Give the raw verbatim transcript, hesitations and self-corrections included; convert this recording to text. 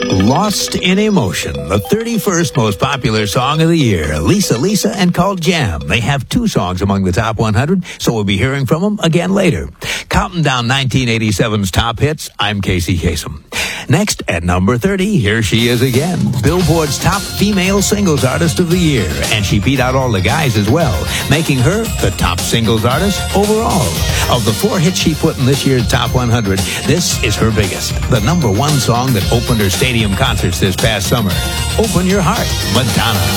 Lost in Emotion, the thirty-first most popular song of the year. Lisa Lisa and Called Jam. They have two songs among the top one hundred, so we'll be hearing from them again later. Counting down nineteen eighty-seven's top hits, I'm Casey Kasem. Next, at number thirty, here she is again. Billboard's top female singles artist of the year, and she beat out all the guys as well, making her the top singles artist overall. Of the four hits she put in this year's top one hundred, this is her biggest. The number one song that opened her stadium concerts this past summer. Open Your Heart, Madonna.